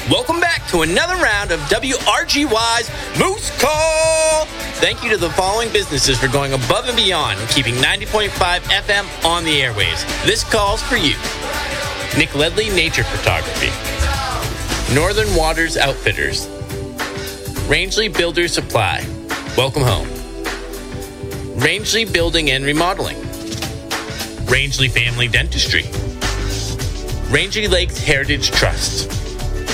Welcome back to another round of WRGY's Moose Call. Thank you to the following businesses for going above and beyond and keeping 90.5 FM on the airways. This call's for you. Nick Ledley Nature Photography, Northern Waters Outfitters, Rangeley Builder Supply, welcome home. Rangeley Building and Remodeling, Rangeley Family Dentistry, Rangeley Lakes Heritage Trust,